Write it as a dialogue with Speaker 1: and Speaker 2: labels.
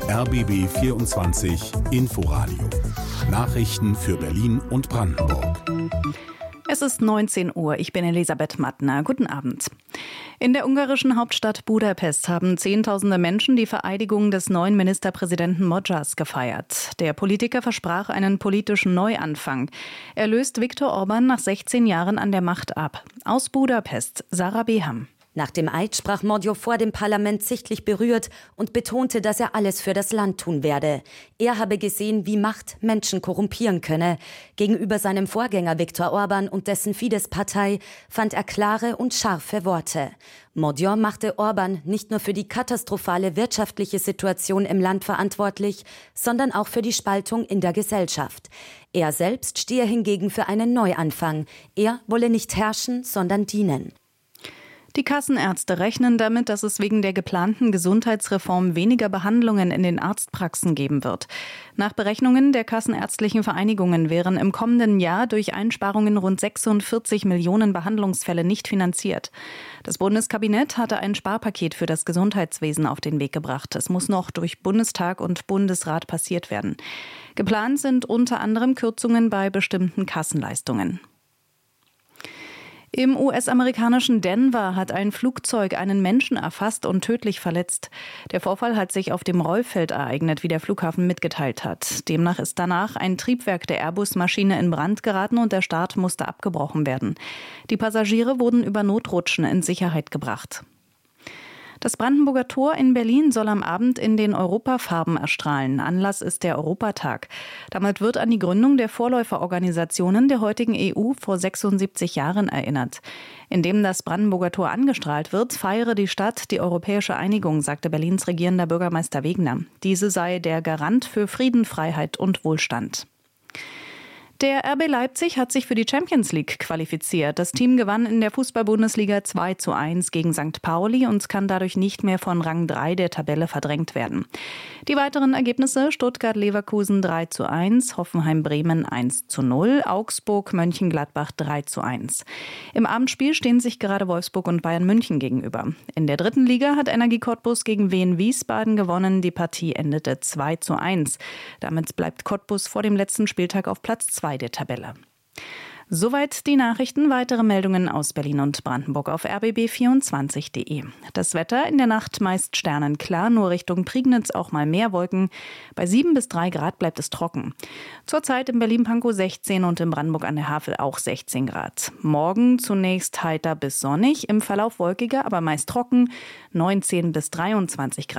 Speaker 1: RBB 24 Inforadio. Nachrichten für Berlin und Brandenburg.
Speaker 2: Es ist 19 Uhr. Ich bin Elisabeth Mattner. Guten Abend. In der ungarischen Hauptstadt Budapest haben Zehntausende Menschen die Vereidigung des neuen Ministerpräsidenten Magyars gefeiert. Der Politiker versprach einen politischen Neuanfang. Er löst Viktor Orbán nach 16 Jahren an der Macht ab. Aus Budapest, Sarah Beham.
Speaker 3: Nach dem Eid sprach Magyar vor dem Parlament sichtlich berührt und betonte, dass er alles für das Land tun werde. Er habe gesehen, wie Macht Menschen korrumpieren könne. Gegenüber seinem Vorgänger Viktor Orbán und dessen Fidesz-Partei fand er klare und scharfe Worte. Magyar machte Orbán nicht nur für die katastrophale wirtschaftliche Situation im Land verantwortlich, sondern auch für die Spaltung in der Gesellschaft. Er selbst stehe hingegen für einen Neuanfang. Er wolle nicht herrschen, sondern dienen.
Speaker 2: Die Kassenärzte rechnen damit, dass es wegen der geplanten Gesundheitsreform weniger Behandlungen in den Arztpraxen geben wird. Nach Berechnungen der kassenärztlichen Vereinigungen wären im kommenden Jahr durch Einsparungen rund 46 Millionen Behandlungsfälle nicht finanziert. Das Bundeskabinett hatte ein Sparpaket für das Gesundheitswesen auf den Weg gebracht. Es muss noch durch Bundestag und Bundesrat passiert werden. Geplant sind unter anderem Kürzungen bei bestimmten Kassenleistungen. Im US-amerikanischen Denver hat ein Flugzeug einen Menschen erfasst und tödlich verletzt. Der Vorfall hat sich auf dem Rollfeld ereignet, wie der Flughafen mitgeteilt hat. Demnach ist danach ein Triebwerk der Airbus-Maschine in Brand geraten und der Start musste abgebrochen werden. Die Passagiere wurden über Notrutschen in Sicherheit gebracht. Das Brandenburger Tor in Berlin soll am Abend in den Europafarben erstrahlen. Anlass ist der Europatag. Damit wird an die Gründung der Vorläuferorganisationen der heutigen EU vor 76 Jahren erinnert. Indem das Brandenburger Tor angestrahlt wird, feiere die Stadt die europäische Einigung, sagte Berlins regierender Bürgermeister Wegner. Diese sei der Garant für Frieden, Freiheit und Wohlstand. Der RB Leipzig hat sich für die Champions League qualifiziert. Das Team gewann in der Fußball-Bundesliga 2:1 gegen St. Pauli und kann dadurch nicht mehr von Rang 3 der Tabelle verdrängt werden. Die weiteren Ergebnisse: Stuttgart-Leverkusen 3:1, Hoffenheim-Bremen 1:0, Augsburg-Mönchengladbach 3:1. Im Abendspiel stehen sich gerade Wolfsburg und Bayern München gegenüber. In der dritten Liga hat Energie Cottbus gegen Wien Wiesbaden gewonnen. Die Partie endete 2:1. Damit bleibt Cottbus vor dem letzten Spieltag auf Platz 2 der Tabelle. Soweit die Nachrichten. Weitere Meldungen aus Berlin und Brandenburg auf rbb24.de. Das Wetter in der Nacht meist sternenklar, nur Richtung Prignitz auch mal mehr Wolken. Bei 7 bis 3 Grad bleibt es trocken. Zurzeit in Berlin-Pankow 16 und in Brandenburg an der Havel auch 16 Grad. Morgen zunächst heiter bis sonnig, im Verlauf wolkiger, aber meist trocken, 19 bis 23 Grad.